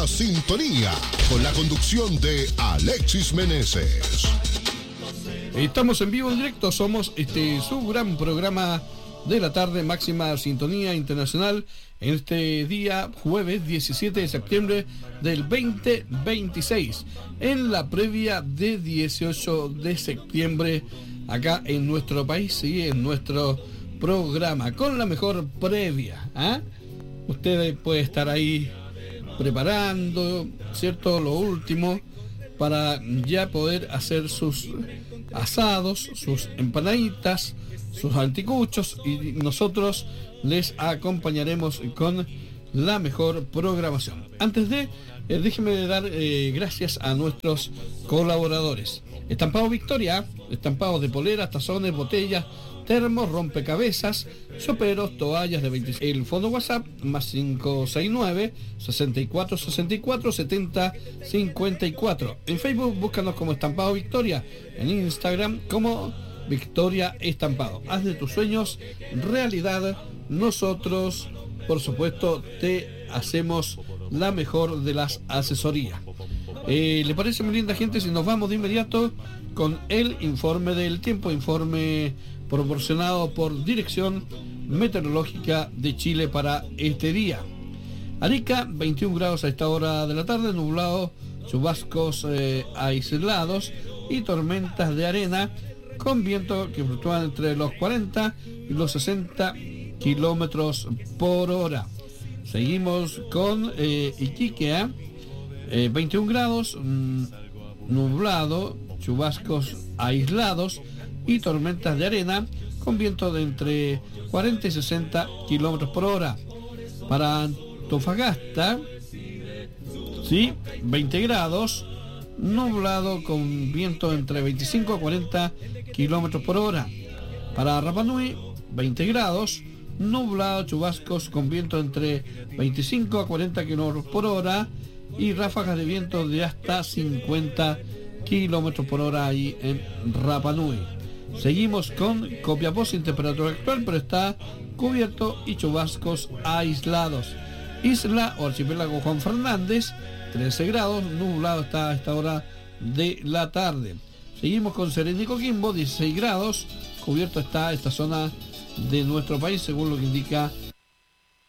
Sintonía con la conducción de Alexis Meneses. Estamos en vivo, en directo, somos su gran programa de la tarde, máxima sintonía internacional, en este día jueves 17 de septiembre del 2026, en la previa de 18 de septiembre acá en nuestro país y en nuestro programa, con la mejor previa. Usted puede estar ahí preparando, ¿cierto?, lo último para ya poder hacer sus asados, sus empanaditas, sus anticuchos, y nosotros les acompañaremos con la mejor programación. Antes de, déjenme dar gracias a nuestros colaboradores. Estampado Victoria, estampados de poleras, tazones, botellas, termos, rompecabezas, soperos, toallas de 26. El fondo WhatsApp más 569-6464-7054. En Facebook búscanos como Estampado Victoria. En Instagram como Victoria Estampado. Haz de tus sueños realidad. Nosotros, por supuesto, te hacemos la mejor de las asesorías. ¿Le parece, muy linda gente, si nos vamos de inmediato con el informe del tiempo? Informe proporcionado por Dirección Meteorológica de Chile para este día. Arica, 21 grados a esta hora de la tarde, nublado, chubascos aislados y tormentas de arena con viento que fluctúan entre los 40 y los 60 kilómetros por hora. Seguimos con Iquique, 21 grados, nublado, chubascos aislados y tormentas de arena con viento de entre 40 y 60 kilómetros por hora. Para Antofagasta, 20 grados, nublado con viento entre 25 a 40 kilómetros por hora. Para Rapa Nui, 20 grados, nublado, chubascos con viento entre 25 a 40 kilómetros por hora y ráfagas de viento de hasta 50 kilómetros por hora ahí en Rapa Nui. Seguimos con Copiapó sin temperatura actual, pero está cubierto y chubascos aislados. Isla o archipiélago Juan Fernández, 13 grados, nublado está a esta hora de la tarde. Seguimos con Serena y Coquimbo, 16 grados, cubierto está esta zona de nuestro país, según lo que indica